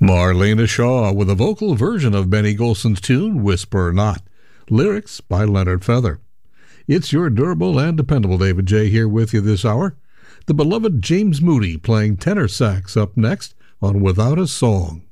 Marlena Shaw with a vocal version of Benny Golson's tune, Whisper Not. Lyrics by Leonard Feather. It's your durable and dependable David J. here with you this hour. The beloved James Moody playing tenor sax up next on Without a Song.